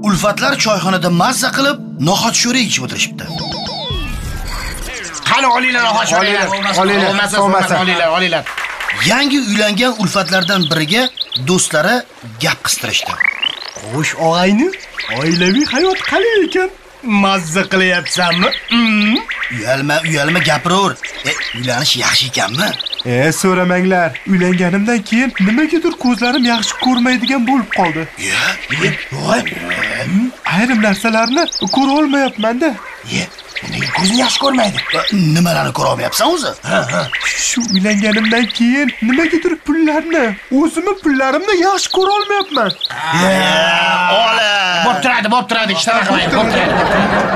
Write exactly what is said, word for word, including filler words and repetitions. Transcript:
Ulfatlar choyxonada mazza qilib, noxat sho'ri ichib o'tirishibdi. Qani olinglar, noxat sho'rilar. Olinglar, olmasa, olinglar, olinglar. Yangi uylangan ulfatlardan biriga do'stlari gap qistirishdi. Xo'sh, og'ayni, oilaviy hayot qalay ekan? Mazza qilyapsanmi? Uyalma, uyalma gapiraver. E, uylanish yaxshi ekanmi? E, so'ramanglar. Uylanganimdan keyin nimagadir ko'zlarim yaxshi ko'rmaydigan bo'lib qoldi. Yo, voy. Ayrim narsalarni ko'ra olmayapman-da. Ye, nega ko'zing yaxshi ko'rmaydi? Nimalarni ko'ra olmayapsan o'zi? Ha, ha. Shu uylanganimdan keyin nimagadir pullarni, o'zimni pullarimni yaxshi ko'ra olmayapman. Ola. Bo'p turadi, bo'p turadi, ishtara qilmaydi, bo'p turadi.